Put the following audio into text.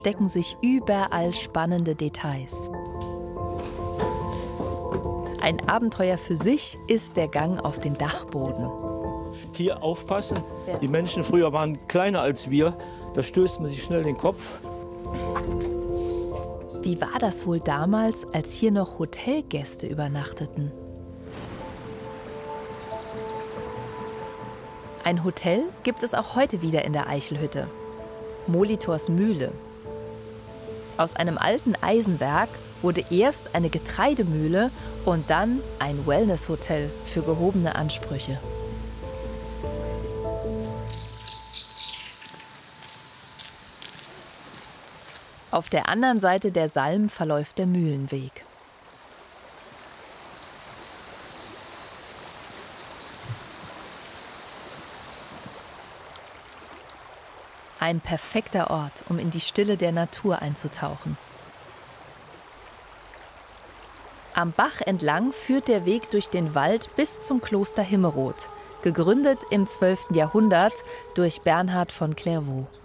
decken sich überall spannende Details. Ein Abenteuer für sich ist der Gang auf den Dachboden. Hier aufpassen, Ja. die Menschen früher waren kleiner als wir, da stößt man sich schnell den Kopf. Wie war das wohl damals, als hier noch Hotelgäste übernachteten? Ein Hotel gibt es auch heute wieder in der Eichelhütte. Molitors Mühle. Aus einem alten Eisenwerk wurde erst eine Getreidemühle und dann ein Wellnesshotel für gehobene Ansprüche. Auf der anderen Seite der Salm verläuft der Mühlenweg. Ein perfekter Ort, um in die Stille der Natur einzutauchen. Am Bach entlang führt der Weg durch den Wald bis zum Kloster Himmerod, gegründet im 12. Jahrhundert durch Bernhard von Clairvaux.